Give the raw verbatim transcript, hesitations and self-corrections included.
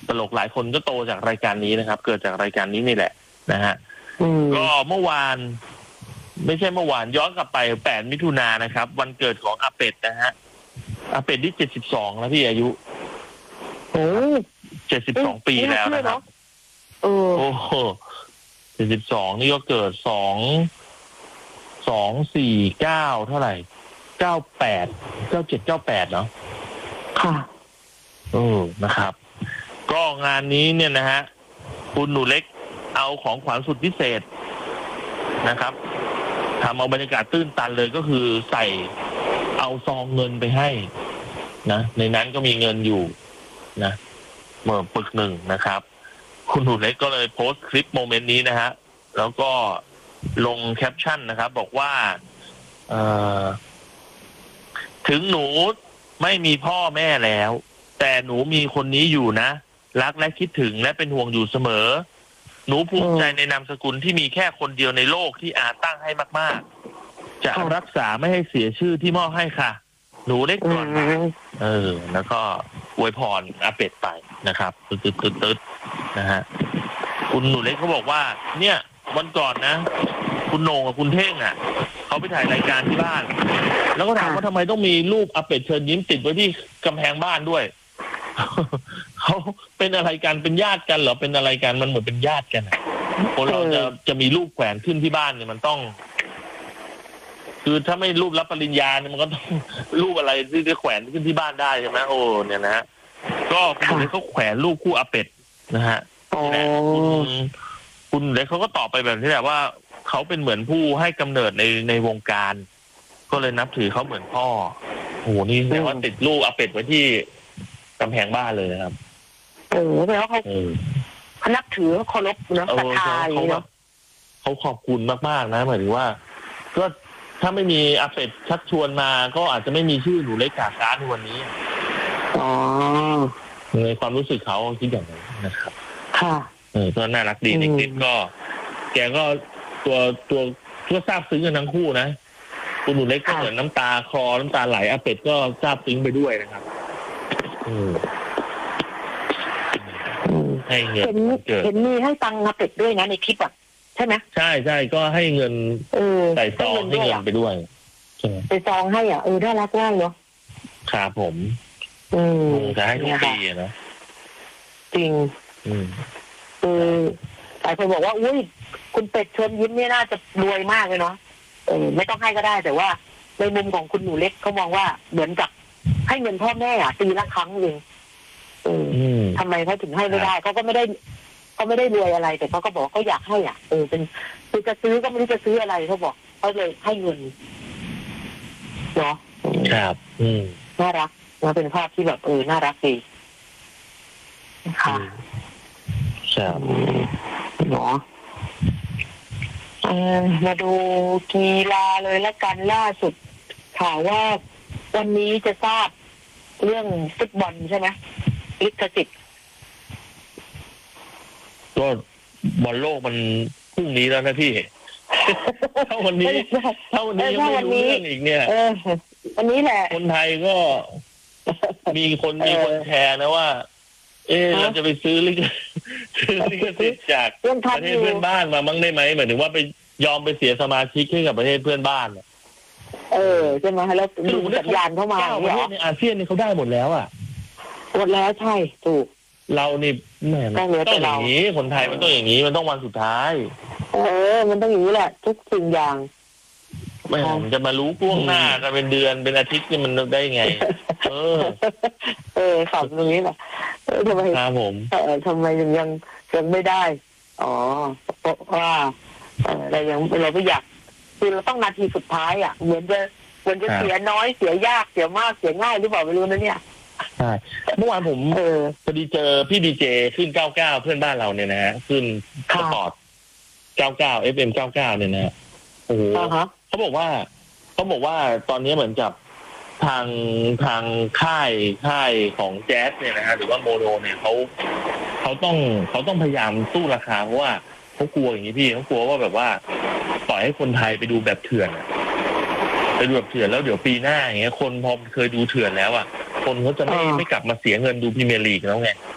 ตลกหลายคนก็โตจากรายการนี้นะครับเกิดจากรายการนี้นี่แหละนะฮะก็เมื่อวานไม่ใช่เมื่อวานย้อนกลับไปแปดมิถุนายนนะครับวันเกิดของอาเป็ดนะฮะอาเป็ดที่เจ็ดสิบสองแล้วพี่อายุโอ้เจ็ดสิบสองปีแล้วนะครับโอ้โอ้โหเจ็ดสิบสองนี่ก็เกิดสองสองสี่เก้าเท่าไหร่เก้าแปดเก้าเจ็ดเก้าแปดเนาะค่ะเออนะครับก็งานนี้เนี่ยนะฮะคุณหนูเล็กเอาของขวัญสุดพิเศษนะครับทำเอาบรรยากาศตื้นตันเลยก็คือใส่เอาซองเงินไปให้นะในนั้นก็มีเงินอยู่นะเมื่อปึกหนึ่งนะครับคุณหนูเล็กก็เลยโพสต์คลิปโมเมนต์นี้นะฮะแล้วก็ลงแคปชั่นนะครับบอกว่าเอ่อถึงหนูไม่มีพ่อแม่แล้วแต่หนูมีคนนี้อยู่นะรักและคิดถึงและเป็นห่วงอยู่เสมอหนูภูมิใจในนามสกุลที่มีแค่คนเดียวในโลกที่อาตั้งให้มากๆจะรักษาไม่ให้เสียชื่อที่มอบให้ค่ะหนูเล็กก่อนเออแล้วก็อวยพรอาเป็ดไปนะครับตึ๊ดตึ๊ดตึ๊ดตึ๊ดนะฮะคุณหนูเล็กเขาบอกว่าเนี่ยวันก่อนนะคุณโหน่งกับคุณเท่งอ่ะเขาไปถ่ายรายการที่บ้านแล้วก็ถามว่าทำไมต้องมีรูปอาเป็ดเชิญยิ้มติดไว้ที่กำแพงบ้านด้วยเขาเป็นอะไรกันเป็นญาติกันเหรอเป็นอะไรกันมันเหมือนเป็นญาติกันคนเราจะจะมีรูปแขวนขึ้นที่บ้านเนี่ยมันต้องคือถ้าไม่รูปรับปริญญาเนี่ยมันก็ต้องรูปอะไรที่จะแขวนขึ้นที่บ้านได้ใช่ไหมโอ้เนี่ยนะฮะก็คุณเล็กเขาแขวนรูปคู่อาเป็ดนะฮะคุณคุณเล็กเขาก็ตอบไปแบบนี้แหละว่าเขาเป็นเหมือนผู้ให้กำเนิดในในวงการก็เลยนับถือเขาเหมือนพ่อโอ้โหนี่แสดงว่าติดรูปอาเป็ดไว้ที่กำแพงบ้านเลยนะครับเออแปลว่าเขาเขานับถือเคารพนะศรัทธาอย่างนี้เนาะเขาขอบคุณมากๆนะหมายถึงว่าก็ถ้าไม่มีอาเป็ดชักชวนมาก็อาจจะไม่มีชื่อหนูเล็กกาก้าในวันนี้อ๋อในความรู้สึกเขาคิดอย่างนั้นนะครับค่ะเออก็น่ารักดีในคลิปก็แกก็ตัวตัวก็ซาบซึ้งกันทั้งคู่นะคุณหนูเล็กก็เหมือนน้ำตาคลอน้ำตาไหลอาเป็ดก็ซาบซึ้งไปด้วยนะครับให้เงินเห็นมีให้ตังค์อาเป็ดด้วยนะในคลิปอ่ะใช่ไหมใช่ใช่ก็ให้เงินใส่ซองให้เงินไปด้วยใส่ซองให้อ่ะเออน่ารักมากเนาะครับผมอืมจะให้ทุกปีนะจริงอืมเออหลายคนบอกว่าอุ้ยคุณเป็ดเชิญยิ้มเนี่ยน่าจะรวยมากเลยเนาะเออไม่ต้องให้ก็ได้แต่ว่าในมุมของคุณหนูเล็กเขามองว่าเหมือนกับให้เงินพ่อแม่อ่ะปีละครั้งเองเออทำไมเขาถึงให้ไม่ได้เขาก็ไม่ได้เขาไม่ได้รวยอะไรแต่เขาก็บอกเขาอยากให้อ่ะเออเป็นคือจะซื้อก็ไม่รู้จะซื้ออะไรเขาบอกเขาเลยให้เงินเนาะครับอืมน่ารักมันเป็นภาพที่แบบเออน่ารักดีค่ะครับเนาะมาดูกีฬาเลยละกันล่าสุดข่าวว่าวันนี้จะทราบเรื่องฟุตบอลใช่ไหมลิขสิทธิ์ก็บอลโลกมันพรุ่งนี้แล้วนะพี่ถ้าวันนี้ถ้าวันนี้ยังไม่รู้เรื่องอีกเนี่ยวันนี้แหละคนไทยก็มีคนมีคนแชร์นะว่าเออเราจะไปซื้อลิขซื้อลิขสิทธิ์จากประเทศเพื่อนบ้านมาบ้างได้ไหมหมายถึงว่าไปยอมไปเสียสมาชิกให้กับประเทศเพื่อนบ้านเออใช่ไหมแล้วดูสัญญาณเข้ามาประเทศในอาเซียนนี่เขาได้หมดแล้วอ่ะหมดแล้วใช่ถูกเรานี่แหมต้องอย่างนี้คนไทยมันต้องอย่างนี้มันต้องวันสุดท้ายเออมันต้องอย่างนี้แหละทุกสิ่งอย่างแม่จะมารู้ล่วงหน้ากันเป็นเดือนเป็นอาทิตย์นี่มันได้ไงเออเออขับตรงนี้แหละเออทำไมครับผมเออทำไมยังยังยังไม่ได้อ๋อเพราะว่าเรายังเราไม่อยากคือเราต้องนาทีสุดท้ายอ่ะเหมือนจะเหมือนจะเสียน้อยเสียยากเสียมากเสียง่ายหรือเปล่าไม่รู้นะเนี่ยใช่เมื่อวานผมพอดีเจอพี่ดีเจขึ้นเก้าเก้าเพื่อนบ้านเราเนี่ยนะฮะขึ้นสปอร์ตเก้าเก้า เอฟ เอ็ม เก้าเก้าเนี่ยนะโอ้โหเขาบอกว่าเขาบอกว่าตอนนี้เหมือนกับทางทางค่ายค่ายของแจ๊สเนี่ยนะฮะหรือว่าโมโนเนี่ยเขาเขาต้องเขาต้องพยายามสู้ราคาเพราะว่าเขากลัวอย่างนี้พี่เขากลัวว่าแบบว่าปล่อยให้คนไทยไปดูแบบเถื่อนไปดูแบบเถื่อนแล้วเดี๋ยวปีหน้าอย่างเงี้ยคนพอเคยดูเถื่อนแล้วอ่ะคนเขาจะไม่ไม่กลับมาเสียเงินดูพรีเมียร์ลีกแล้วไง